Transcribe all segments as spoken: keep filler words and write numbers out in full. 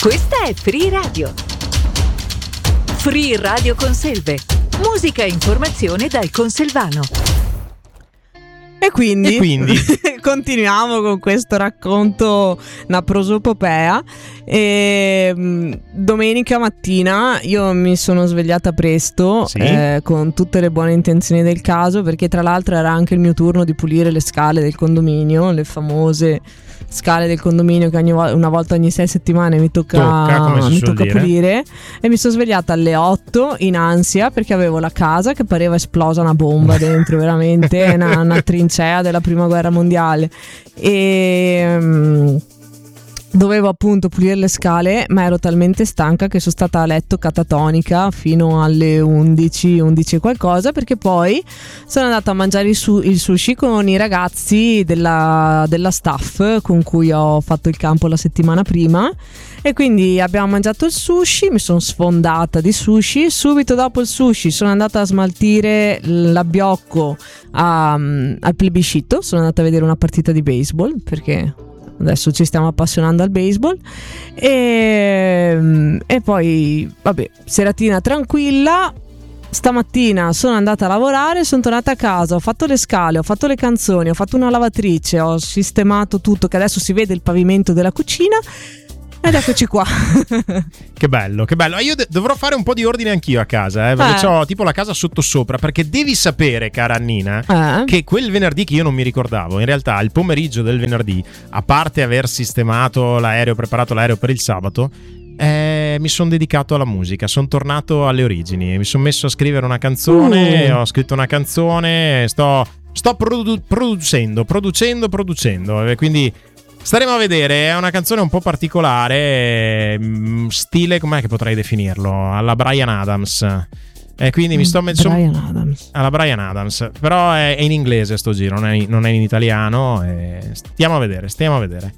Questa è Free Radio. Free Radio Conselve. Musica e informazione dal conselvano. E quindi, e quindi? continuiamo con questo racconto, una prosopopea. E, mh, domenica mattina io mi sono svegliata presto, sì? eh, con tutte le buone intenzioni del caso, perché tra l'altro era anche il mio turno di pulire le scale del condominio, le famose scale del condominio che ogni vo- una volta ogni sei settimane mi tocca, tocca, mi tocca pulire. E mi sono svegliata alle otto in ansia perché avevo la casa che pareva esplosa una bomba dentro, veramente una, una trincea della prima guerra mondiale. E um, dovevo appunto pulire le scale, ma ero talmente stanca che sono stata a letto catatonica fino alle undici, undici e qualcosa, perché poi sono andata a mangiare il, su- il sushi con i ragazzi della, della staff con cui ho fatto il campo la settimana prima. E quindi abbiamo mangiato il sushi, mi sono sfondata di sushi. Subito dopo il sushi sono andata a smaltire l'abbiocco a, al plebiscito, sono andata a vedere una partita di baseball perché adesso ci stiamo appassionando al baseball. E, e poi vabbè, seratina tranquilla. Stamattina sono andata a lavorare, sono tornata a casa, ho fatto le scale, ho fatto le canzoni, ho fatto una lavatrice, ho sistemato tutto, che adesso si vede il pavimento della cucina. Ed eccoci qua. Che bello, che bello. Io de- dovrò fare un po' di ordine anch'io a casa, eh, perché eh. ho tipo la casa sottosopra. Perché devi sapere, cara Annina, eh. che quel venerdì che io non mi ricordavo, in realtà il pomeriggio del venerdì, a parte aver sistemato l'aereo, preparato l'aereo per il sabato, eh, mi sono dedicato alla musica. Sono tornato alle origini, mi sono messo a scrivere una canzone, uh. ho scritto una canzone, sto, sto produ- producendo, producendo, producendo. E quindi staremo a vedere. È una canzone un po' particolare, stile, com'è che potrei definirlo? Alla Bryan Adams. E quindi mi sto mettendo Bryan Adams. alla Bryan Adams, però è, è in inglese sto giro, non è, non è in italiano. E stiamo a vedere, stiamo a vedere.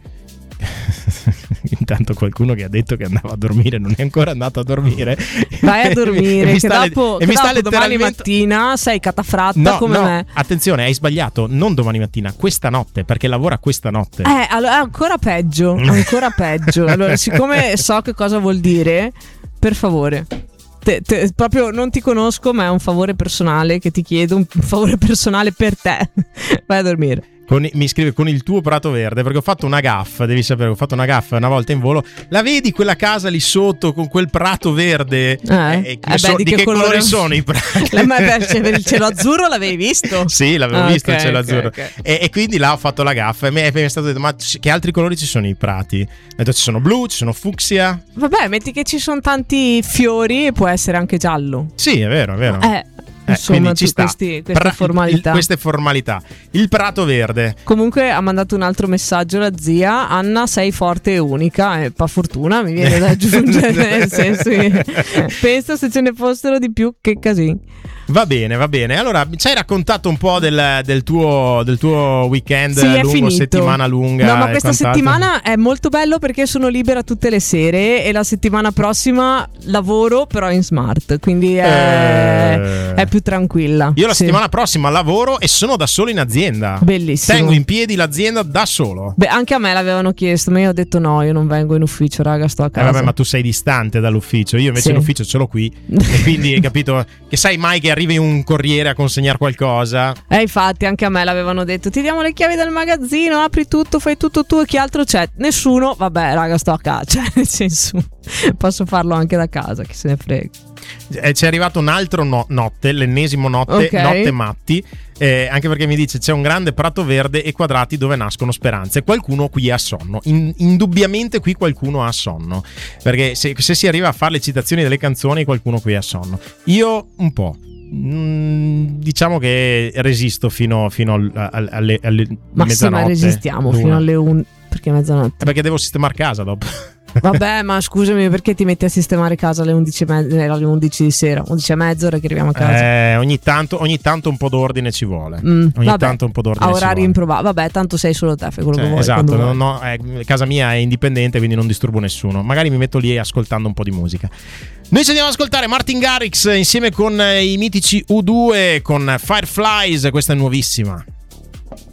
Intanto qualcuno che ha detto che andava a dormire non è ancora andato a dormire. Vai a dormire, che dopo, e che mi sta dopo domani letteralmente... mattina sei catafratta no, come no, me. Attenzione, hai sbagliato, non domani mattina, questa notte, perché lavora questa notte. Eh, allora è ancora peggio, ancora peggio. Allora, siccome so che cosa vuol dire, per favore, te, te, proprio non ti conosco, ma è un favore personale che ti chiedo, un favore personale per te. Vai a dormire. Con, mi scrive con il tuo prato verde, perché ho fatto una gaffa, devi sapere, ho fatto una gaffa una volta in volo. La vedi quella casa lì sotto con quel prato verde? Eh, eh, eh so, beh, di, di che, che colore colore sono i prati? Ma per il cielo azzurro l'avevi visto? Sì, l'avevo ah, visto okay, il cielo okay, azzurro. Okay. E, e quindi là ho fatto la gaffa e mi è, mi è stato detto: ma che altri colori ci sono i prati? Ho detto: ci sono blu, ci sono fucsia. Vabbè, metti che ci sono tanti fiori e può essere anche giallo. Sì, è vero, è vero. Eh, Eh, insomma, ci tu, sta. questi, queste Pra- formalità. Il, queste formalità. Il prato verde. Comunque ha mandato un altro messaggio la zia: Anna, sei forte e unica. E pa fortuna mi viene da aggiungere, nel senso che penso se ce ne fossero di più, che casino. Va bene, va bene. Allora, ci hai raccontato un po' del, del, tuo, del tuo weekend sì, lungo, finito. settimana lunga. No, ma questa quant'altro. settimana è molto bello perché sono libera tutte le sere e la settimana prossima lavoro però in smart, quindi è, Eh. è più tranquilla. Io la sì. settimana prossima lavoro e sono da solo in azienda. Bellissimo. Tengo in piedi l'azienda da solo. Beh, anche a me l'avevano chiesto, ma io ho detto no, io non vengo in ufficio, raga, sto a Eh casa. vabbè, ma tu sei distante dall'ufficio. Io invece Sì. l'ufficio ce l'ho qui. E quindi hai capito che sai mai che arrivi un corriere a consegnare qualcosa. Eh, infatti anche a me l'avevano detto: ti diamo le chiavi del magazzino, apri tutto, fai tutto tu. E chi altro c'è? Nessuno. Vabbè, raga, sto a casa. Cioè, nel senso, posso farlo anche da casa, chi se ne frega. Eh, c'è arrivato un altro no- notte, l'ennesimo notte, Ok. notte Matti. Eh, anche perché mi dice: c'è un grande prato verde e quadrati dove nascono speranze. Qualcuno qui ha sonno. In- indubbiamente qui qualcuno ha sonno. Perché se, se si arriva a fare le citazioni delle canzoni, qualcuno qui ha sonno. Io un po'. Mm, diciamo che resisto fino, fino al, al, alle, alle Ma sì, ma mezzanotte. resistiamo l'una. fino alle un... perché mezzanotte? Eh, perché devo sistemare casa dopo. Vabbè, ma scusami, perché ti metti a sistemare casa alle undici e mezza, alle undici di sera, undici e mezza, ora che arriviamo a casa? Eh, ogni tanto, ogni tanto un po' d'ordine ci vuole. Mm, ogni vabbè, tanto un po' d'ordine a ci orari vuole. improbabili. Vabbè, tanto sei solo te, fai quello Cioè, che vuoi. esatto, quando no, vuoi. no, eh, casa mia è indipendente, quindi non disturbo nessuno. Magari mi metto lì ascoltando un po' di musica. Noi ci andiamo ad ascoltare Martin Garrix insieme con i mitici U due con Fireflies, questa è nuovissima.